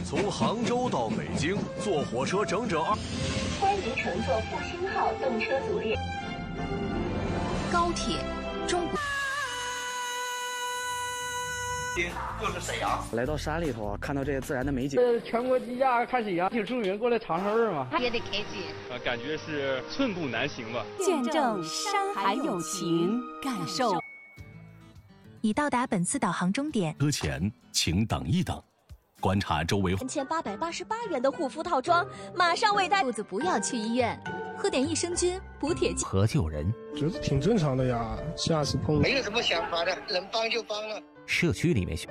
从杭州到北京，坐火车整整欢迎乘坐复兴号动车组列。 高铁，中国。 又是沈阳， 来到山里头啊，看到这些自然的美景。 全国第一架看沈阳挺出名，过来尝尝味儿嘛， 也得开心。 感觉是寸步难行吧。 见证山海友情，感受。 已到达本次导航终点， 车前请等一等，观察周围。 1888元的护肤套装，马上为大家。 肚子不要去医院，喝点益生菌补铁。 何救人？ 觉得挺正常的呀，下次碰没有什么想法的，能帮就帮了。 社区里面就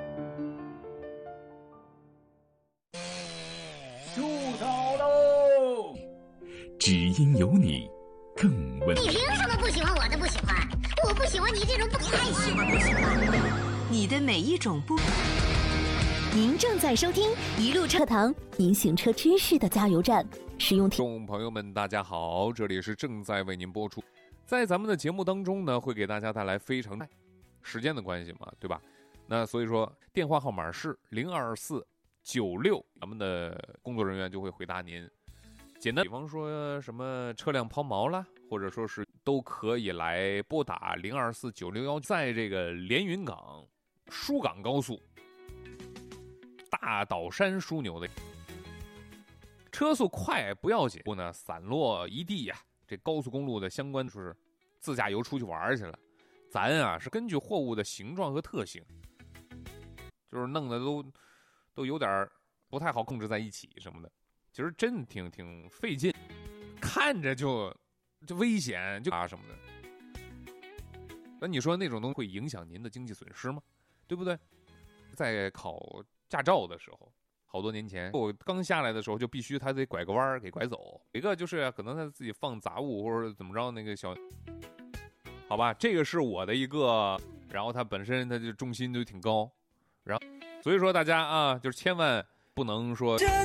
到喽！ 只因有你更温。 你凭什么不喜欢我的不喜欢？我不喜欢你这种不开心的不喜欢。 你的每一种不。 您正在收听一路车堂，您行车知识的加油站。使用听众朋友们，大家好，这里是正在为您播出。在咱们的节目当中呢，会给大家带来非常时间的关系嘛，对吧？那所以说，电话号码是02496，咱们的工作人员就会回答您。简单，比方说什么车辆抛锚啦，或者说是都可以来拨打0249611，在这个连云港疏港高速大岛山枢纽的车速快不要紧，不呢散落一地呀。这高速公路的相关就是自驾游出去玩去了，咱啊是根据货物的形状和特性。就是弄得都有点不太好控制在一起什么的，其实真挺费劲，看着就危险就什么的。那你说那种东西会影响您的经济损失吗？对不对？在考驾照的时候，好多年前我刚下来的时候，就必须他得拐个弯给拐走。一个就是可能他自己放杂物或者怎么着，那个小，好吧，这个是我的一个，然后他本身他就重心就挺高。然后，所以说大家啊，就是千万不能说。 这